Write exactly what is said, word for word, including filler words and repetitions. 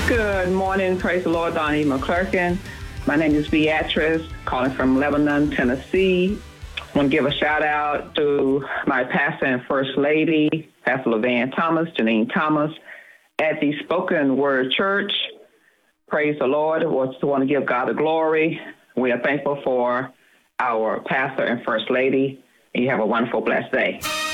Good morning. Praise the Lord, Donnie McClurkin. My name is Beatrice, calling from Lebanon, Tennessee. I want to give a shout out to my pastor and first lady, Pastor LaVan Thomas, Janine Thomas, at the Spoken Word Church. Praise the Lord. I just want to give God the glory. We are thankful for our pastor and first lady. And you have a wonderful, blessed day.